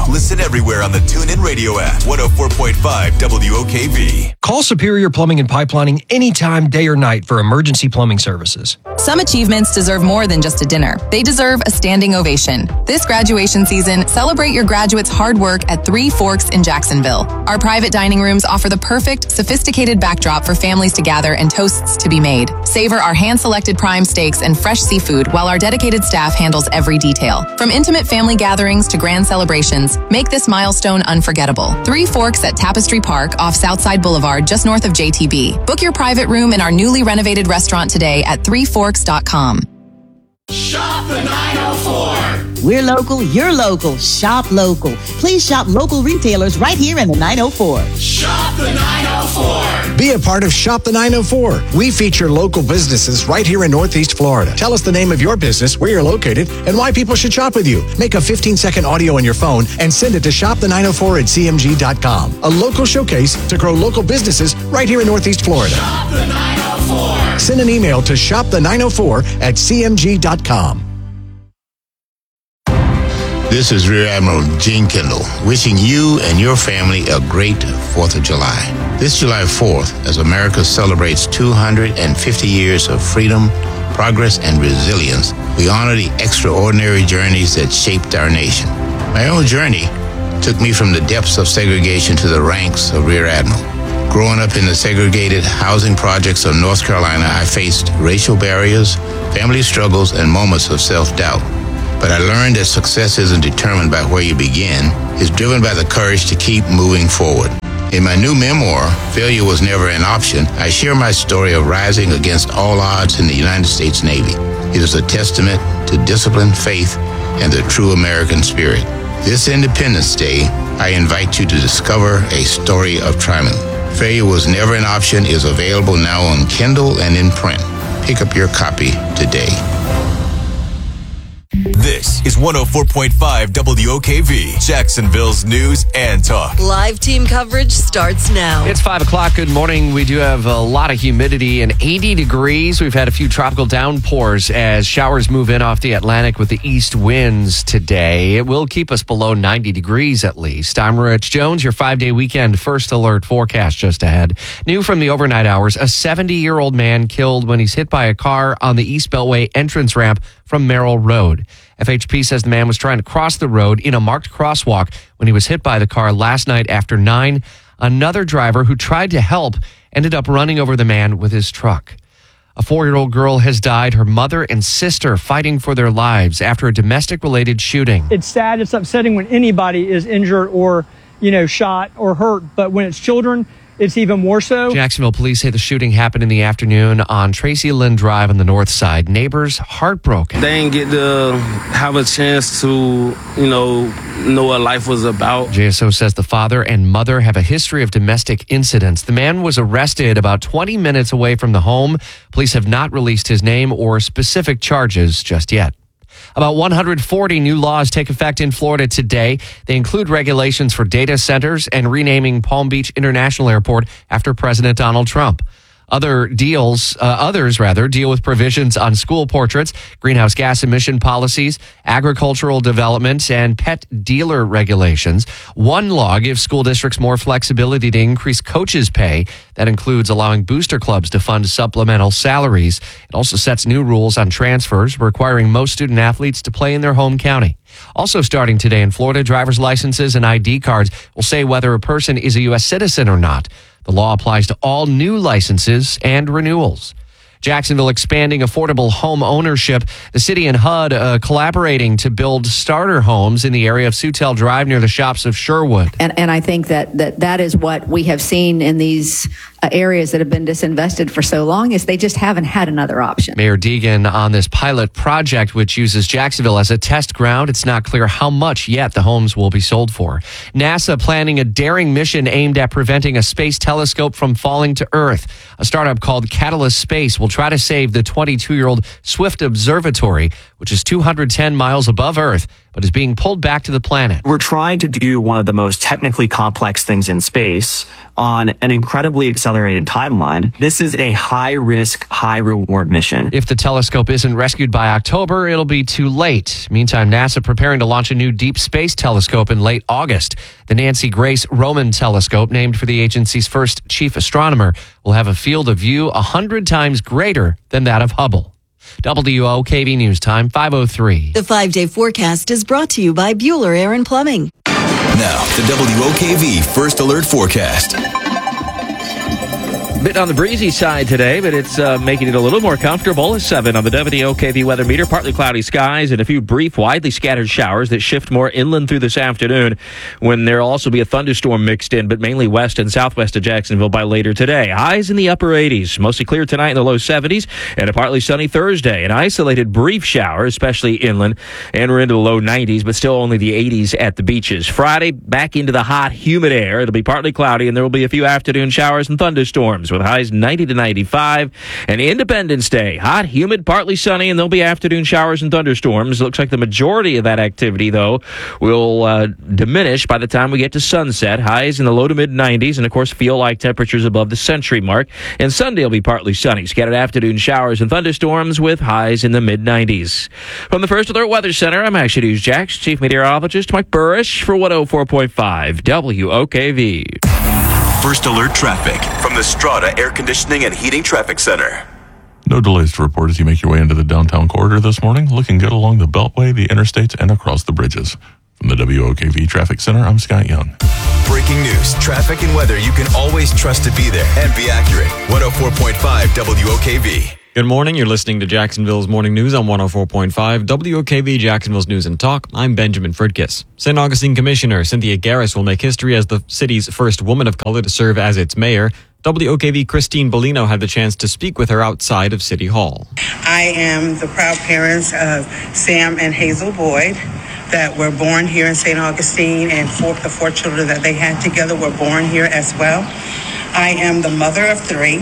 Listen everywhere on the TuneIn Radio app. 104.5 WOKV. Call Superior Plumbing and Pipelining anytime, day or night for emergency plumbing services. Some achievements deserve more than just a dinner. They deserve a standing ovation. This graduation season, celebrate your graduates' hard work at Three Forks in Jacksonville. Our private dining rooms offer the perfect, sophisticated backdrop for families to gather and toasts to be made. Savor our hand-selected prime steaks and fresh seafood while our dedicated staff handles every detail. From intimate family gatherings to grand celebrations, make this milestone unforgettable. Three Forks at Tapestry Park off Southside Boulevard, just north of JTB. Book your private room in our newly renovated restaurant today at threeforks.com. Shop the 904. We're local, you're local. Shop local. Please shop local retailers right here in the 904. Shop the 904. Be a part of Shop the 904. We feature local businesses right here in Northeast Florida. Tell us the name of your business, where you're located, and why people should shop with you. Make a 15-second audio on your phone and send it to shopthe904@cmg.com. A local showcase to grow local businesses right here in Northeast Florida. Shop the 904. Send an email to shopthe904@cmg.com. This is Rear Admiral Gene Kendall, wishing you and your family a great 4th of July. This July 4th, as America celebrates 250 years of freedom, progress, and resilience, we honor the extraordinary journeys that shaped our nation. My own journey took me from the depths of segregation to the ranks of Rear Admiral. Growing up in the segregated housing projects of North Carolina, I faced racial barriers, family struggles, and moments of self-doubt. But I learned that success isn't determined by where you begin. It's driven by the courage to keep moving forward. In my new memoir, Failure Was Never an Option, I share my story of rising against all odds in the United States Navy. It is a testament to discipline, faith, and the true American spirit. This Independence Day, I invite you to discover a story of triumph. Failure Was Never an Option is available now on Kindle and in print. Pick up your copy today. This is 104.5 WOKV, Jacksonville's news and talk. Live team coverage starts now. It's 5 o'clock. Good morning. We do have a lot of humidity and 80 degrees. We've had a few tropical downpours as showers move in off the Atlantic with the east winds today. It will keep us below 90 degrees at least. I'm Rich Jones, your 5-day weekend first alert forecast just ahead. New from the overnight hours, a 70-year-old man killed when he's hit by a car on the East Beltway entrance ramp from Merrill Road. FHP says the man was trying to cross the road in a marked crosswalk when he was hit by the car last night after 9. Another driver who tried to help ended up running over the man with his truck. A 4-year-old girl has died, her mother and sister fighting for their lives after a domestic-related shooting. It's sad, it's upsetting when anybody is injured or, shot or hurt, but when it's children, it's even more so. Jacksonville police say the shooting happened in the afternoon on Tracy Lynn Drive on the north side. Neighbors heartbroken. They didn't get to have a chance to, know what life was about. JSO says the father and mother have a history of domestic incidents. The man was arrested about 20 minutes away from the home. Police have not released his name or specific charges just yet. About 140 new laws take effect in Florida today. They include regulations for data centers and renaming Palm Beach International Airport after President Donald Trump. Others deal with provisions on school portraits, greenhouse gas emission policies, agricultural development, and pet dealer regulations. One law gives school districts more flexibility to increase coaches' pay. That includes allowing booster clubs to fund supplemental salaries. It also sets new rules on transfers, requiring most student athletes to play in their home county. Also starting today in Florida, driver's licenses and ID cards will say whether a person is a U.S. citizen or not. The law applies to all new licenses and renewals. Jacksonville expanding affordable home ownership. The city and HUD collaborating to build starter homes in the area of Sutel Drive near the shops of Sherwood. And I think that is what we have seen in these areas that have been disinvested for so long, is they just haven't had another option. Mayor Deegan on this pilot project, which uses Jacksonville as a test ground. It's not clear how much yet the homes will be sold for. NASA planning a daring mission aimed at preventing a space telescope from falling to Earth. A startup called Catalyst Space will try to save the 22-year-old Swift Observatory, which is 210 miles above Earth, but is being pulled back to the planet. We're trying to do one of the most technically complex things in space on an incredibly accelerated timeline. This is a high-risk, high-reward mission. If the telescope isn't rescued by October, it'll be too late. Meantime, NASA preparing to launch a new deep space telescope in late August. The Nancy Grace Roman telescope, named for the agency's first chief astronomer, will have a field of view 100 times greater than that of Hubble. WOKV News Time, 5:03. The 5-day forecast is brought to you by Bueller Air and Plumbing. Now, the WOKV First Alert Forecast. Bit on the breezy side today, but it's making it a little more comfortable. 7 on the WOKV weather meter. Partly cloudy skies and a few brief, widely scattered showers that shift more inland through this afternoon, when there'll also be a thunderstorm mixed in, but mainly west and southwest of Jacksonville by later today. Highs in the upper 80s. Mostly clear tonight in the low 70s, and a partly sunny Thursday. An isolated brief shower, especially inland, and we're into the low 90s, but still only the 80s at the beaches. Friday, back into the hot, humid air. It'll be partly cloudy, and there will be a few afternoon showers and thunderstorms, with highs 90 to 95. And Independence Day, hot, humid, partly sunny, and there'll be afternoon showers and thunderstorms. It looks like the majority of that activity, though, will diminish by the time we get to sunset. Highs in the low to mid 90s, and of course feel like temperatures above the century mark. And Sunday will be partly sunny. Scattered afternoon showers and thunderstorms with highs in the mid 90s. From the First Alert Weather Center, I'm Action News Jax Chief Meteorologist Mike Burrish for 104.5 WOKV. First Alert Traffic from the Strata Air Conditioning and Heating Traffic Center. No delays to report as you make your way into the downtown corridor this morning. Looking good along the Beltway, the interstates, and across the bridges. From the WOKV Traffic Center, I'm Scott Young. Breaking news, traffic, and weather you can always trust to be there and be accurate. 104.5 WOKV. Good morning. You're listening to Jacksonville's Morning News on 104.5 WOKV, Jacksonville's News and Talk. I'm Benjamin Fridkiss. St. Augustine Commissioner Cynthia Garris will make history as the city's first woman of color to serve as its mayor. WOKV Christine Bellino had the chance to speak with her outside of City Hall. I am the proud parents of Sam and Hazel Boyd that were born here in St. Augustine, and the four children that they had together were born here as well. I am the mother of 3.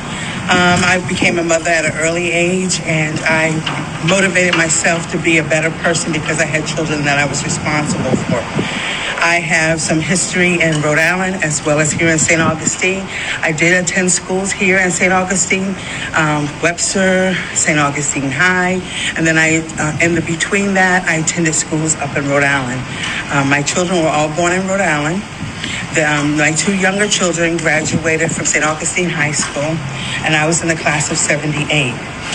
I became a mother at an early age, and I motivated myself to be a better person because I had children that I was responsible for. I have some history in Rhode Island as well as here in St. Augustine. I did attend schools here in St. Augustine, Webster, St. Augustine High, and then in between that, I attended schools up in Rhode Island. My children were all born in Rhode Island. My 2 younger children graduated from St. Augustine High School, and I was in the class of 78.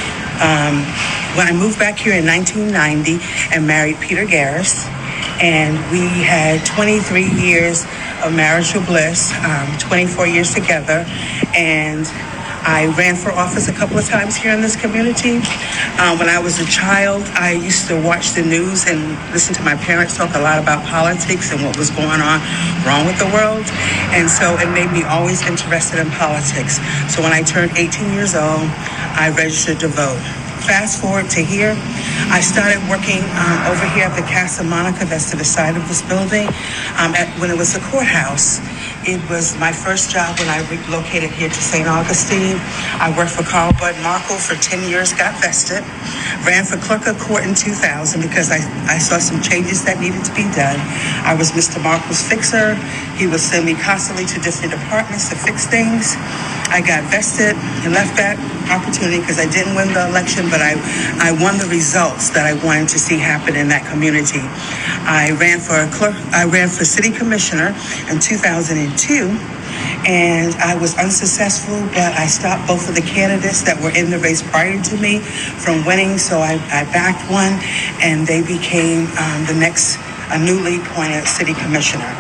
When I moved back here in 1990 and married Peter Garris, and we had 23 years of marital bliss, 24 years together, and I ran for office a couple of times here in this community. When I was a child, I used to watch the news and listen to my parents talk a lot about politics and what was going on wrong with the world. And so it made me always interested in politics. So when I turned 18 years old, I registered to vote. Fast forward to here, I started working over here at the Casa Monica, that's to the side of this building, when it was the courthouse. It was my first job when I relocated here to St. Augustine. I worked for Carl Bud Markle for 10 years, got vested, ran for clerk of court in 2000 because I saw some changes that needed to be done. I was Mr. Markle's fixer. He would send me constantly to different departments to fix things. I got vested and left that opportunity because I didn't win the election, but I won the results that I wanted to see happen in that community. I ran for city commissioner in 2002, and I was unsuccessful, but I stopped both of the candidates that were in the race prior to me from winning, so I backed one, and they became the next newly appointed city commissioner.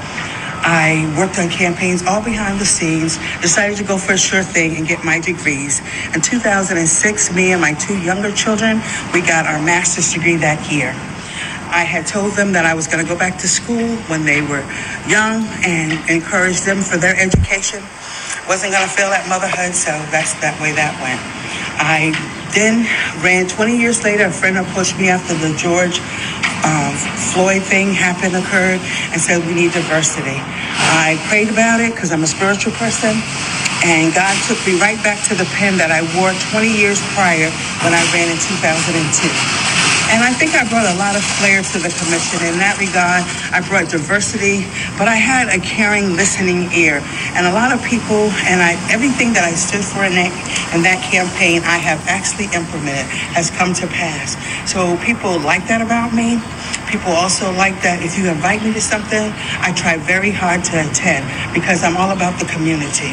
I worked on campaigns all behind the scenes, decided to go for a sure thing and get my degrees. In 2006, me and my 2 younger children, we got our master's degree that year. I had told them that I was going to go back to school when they were young and encourage them for their education. Wasn't going to fail at motherhood, so that's that way that went. I then ran 20 years later. A friend approached me after the George Floyd thing occurred, and said we need diversity. I prayed about it because I'm a spiritual person, and God took me right back to the pen that I wore 20 years prior when I ran in 2002. And I think I brought a lot of flair to the commission. In that regard, I brought diversity, but I had a caring, listening ear. And a lot of people, and everything that I stood for in that campaign, I have actually implemented, has come to pass. So people like that about me. People also like that if you invite me to something, I try very hard to attend because I'm all about the community.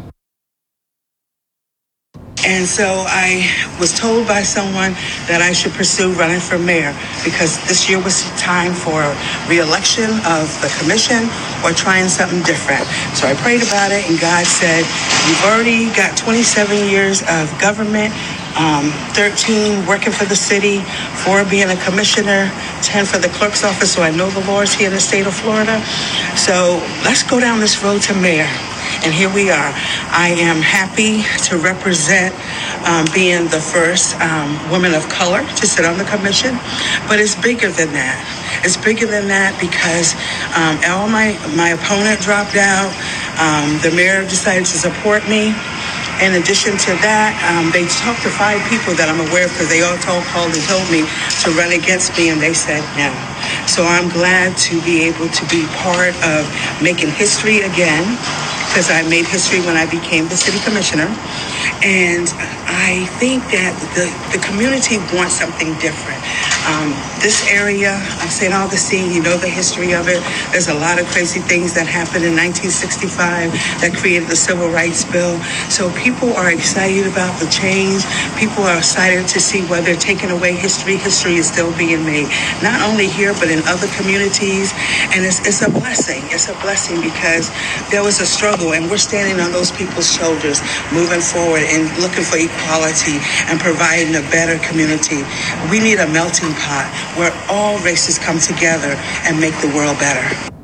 And so I was told by someone that I should pursue running for mayor because this year was time for re-election of the commission or trying something different. So I prayed about it and God said, you've already got 27 years of government, 13 working for the city, 4 being a commissioner, 10 for the clerk's office, so I know the laws here in the state of Florida. So let's go down this road to mayor. And here we are. I am happy to represent being the first woman of color to sit on the commission, but it's bigger than that. It's bigger than that because all my opponent dropped out. The mayor decided to support me. In addition to that, they talked to 5 people that I'm aware of because they all called and told me to run against me, and they said no. So I'm glad to be able to be part of making history again, because I made history when I became the city commissioner. And I think that the community wants something different. This area of St. Augustine, you know the history of it. There's a lot of crazy things that happened in 1965 that created the Civil Rights Bill. So people are excited about the change. People are excited to see where they're taking away history. History is still being made, not only here, but in other communities. And it's a blessing. It's a blessing because there was a struggle, and we're standing on those people's shoulders, moving forward and looking for equality and providing a better community. We need a melting pot where all races come together and make the world better.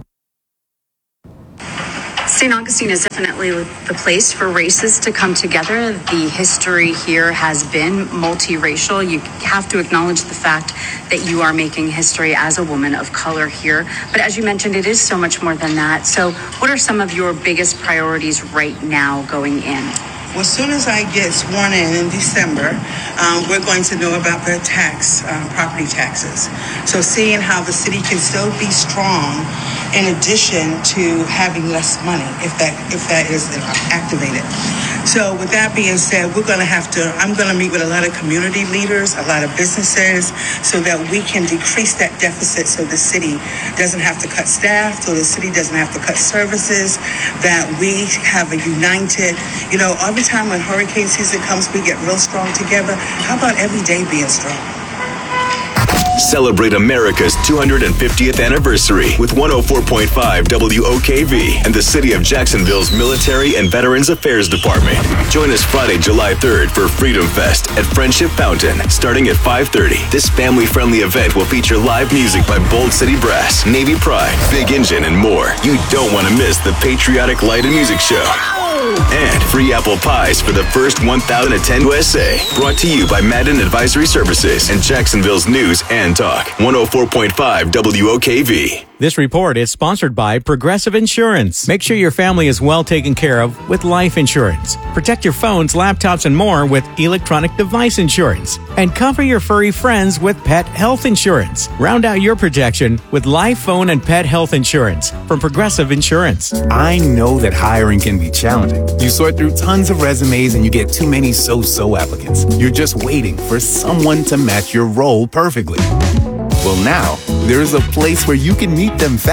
St. Augustine is definitely the place for races to come together. The history here has been multiracial. You have to acknowledge the fact that you are making history as a woman of color here. But as you mentioned, it is so much more than that. So what are some of your biggest priorities right now going in? Well, as soon as I get sworn in December, we're going to know about the property taxes. So seeing how the city can still be strong in addition to having less money, if that is activated. So with that being said, I'm going to meet with a lot of community leaders, a lot of businesses, so that we can decrease that deficit so the city doesn't have to cut staff, so the city doesn't have to cut services, that we have a united, every time when hurricane season comes, we get real strong together. How about every day being strong? Celebrate America's 250th anniversary with 104.5 WOKV and the City of Jacksonville's Military and Veterans Affairs Department. Join us Friday, July 3rd for Freedom Fest at Friendship Fountain, starting at 5:30. This family-friendly event will feature live music by Bold City Brass, Navy Pride, Big Engine, and more. You don't want to miss the Patriotic Light and Music Show. And free apple pies for the first 1,000 attend USA. Brought to you by Madden Advisory Services and Jacksonville's News and Talk. 104.5 WOKV. This report is sponsored by Progressive Insurance. Make sure your family is well taken care of with life insurance. Protect your phones, laptops, and more with electronic device insurance. And cover your furry friends with pet health insurance. Round out your protection with life, phone, and pet health insurance from Progressive Insurance. I know that hiring can be challenging. You sort through tons of resumes and you get too many so-so applicants. You're just waiting for someone to match your role perfectly. Well, now, there's a place where you can meet them fast.